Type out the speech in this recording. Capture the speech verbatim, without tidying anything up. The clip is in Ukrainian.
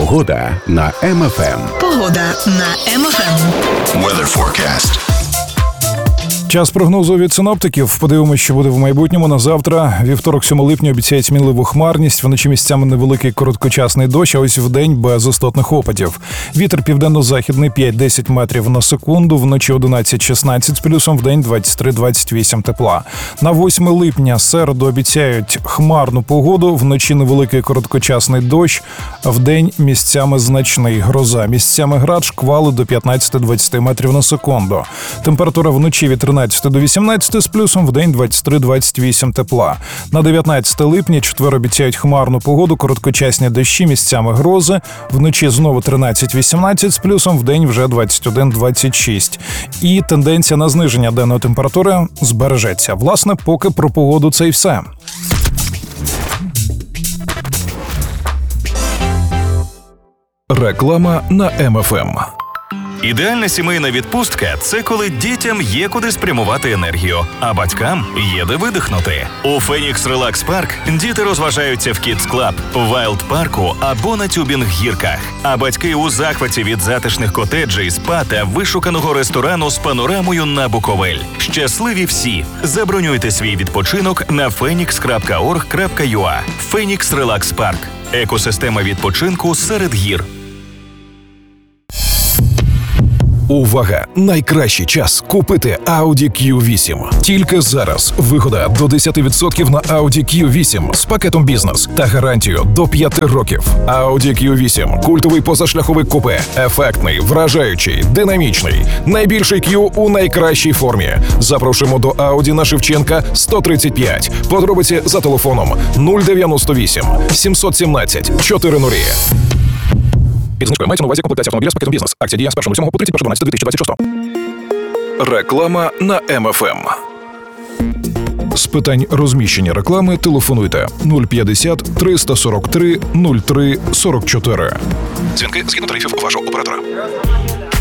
Погода на Ем Еф Ем. Погода на Ем Еф Ем. Weather forecast. Час прогнозу від синоптиків. Подивимося, що буде в майбутньому. На завтра, вівторок, сьомого липня, обіцяють мінливу хмарність. Вночі місцями невеликий короткочасний дощ, а ось вдень без істотних опадів. Вітер південно-західний п'ять-десять метрів на секунду, вночі одинадцять-шістнадцять з плюсом, вдень двадцять три двадцять вісім тепла. На восьме липня, середу, обіцяють хмарну погоду, вночі невеликий короткочасний дощ, вдень місцями значний гроза. Місцями град, шквали до п'ятнадцять-двадцять метрів на секунду. Температура вночі від тринадцяти до вісімнадцяти з плюсом, вдень двадцять три двадцять вісім тепла. На дев'ятнадцяте липня, четвер, обіцяють хмарну погоду, короткочасні дощі, місцями грози. Вночі знову тринадцять-вісімнадцять з плюсом, вдень вже двадцять один двадцять шість. І тенденція на зниження денної температури збережеться. Власне, поки про погоду це й все. Реклама на Ем Еф Ем. Ідеальна сімейна відпустка – це коли дітям є куди спрямувати енергію, а батькам є де видихнути. У Phoenix Relax Park діти розважаються в Kids Club, Wild Парку або на тюбінг-гірках. А батьки у захваті від затишних котеджей, спа та вишуканого ресторану з панорамою на Буковель. Щасливі всі! Забронюйте свій відпочинок на фенікс крапка орг крапка ю а. Phoenix Relax Park – екосистема відпочинку серед гір. Увага! Найкращий час купити Audi кью вісім. Тільки зараз вигода до десять відсотків на Audi кью вісім з пакетом бізнес та гарантію до п'яти років. Audi кью вісім – культовий позашляховик купе. Ефектний, вражаючий, динамічний. Найбільший Q у найкращій формі. Запрошуємо до Audi на Шевченка сто тридцять п'ять. Подробиці за телефоном нуль дев'яносто вісім сімсот сімнадцять чотириста. Під знижкою мається на увазі комплектація автомобіля з пакетом бізнес. Акція діє з першого сьомого по тридцять перше дванадцяте дві тисячі двадцять шостого. Реклама на Ем Еф Ем. З питань розміщення реклами телефонуйте нуль п'ятдесят триста сорок три нуль три сорок чотири. Дзвінки згідно тарифів вашого оператора.